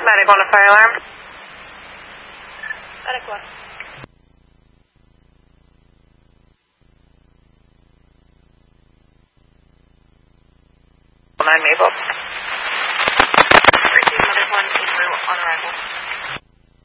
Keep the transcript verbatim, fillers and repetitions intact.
Medic on a fire alarm. Medic one. nine Maple. Receive Medic one, on arrival.